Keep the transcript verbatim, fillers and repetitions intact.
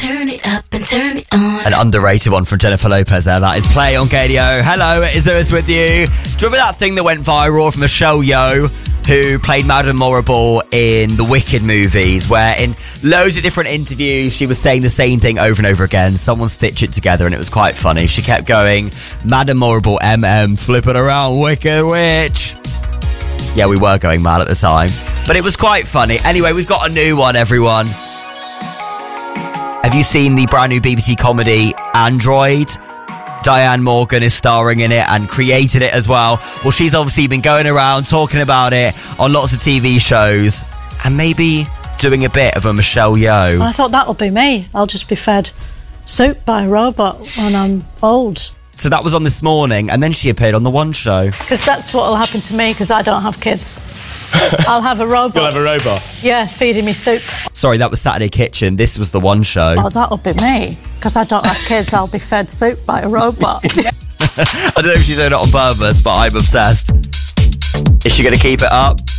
turn it up and turn it on. An underrated one from Jennifer Lopez there. That is Play on K D O. Hello, it is Lewis with you. Do you remember that thing that went viral from Michelle Yeoh, who played Madame Morrible in the Wicked movies, where in loads of different interviews she was saying the same thing over and over again. Someone stitched it together and it was quite funny. She kept going, Madame Morrible, M M, flip it around, Wicked Witch. Yeah, we were going mad at the time, but it was quite funny. Anyway, we've got a new one, everyone. Have you seen the brand new B B C comedy Android? Diane Morgan is starring in it and created it as well. Well, she's obviously been going around talking about it on lots of T V shows and maybe doing a bit of a Michelle Yeoh. Well, I thought that'll be me. I'll just be fed soup by a robot when I'm old. So that was on This Morning, and then she appeared on The One Show. Because that's what will happen to me, because I don't have kids. I'll have a robot. You'll have a robot? Yeah, feeding me soup. Sorry, that was Saturday Kitchen. This was The One Show. Oh, that'll be me. Because I don't have kids, I'll be fed soup by a robot. I don't know if she's doing it on purpose, but I'm obsessed. Is she going to keep it up?